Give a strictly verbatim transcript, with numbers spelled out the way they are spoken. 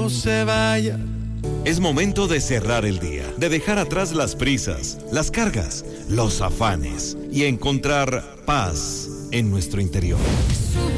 se vaya. Es momento de cerrar el día, de dejar atrás las prisas, las cargas, los afanes y encontrar paz en nuestro interior.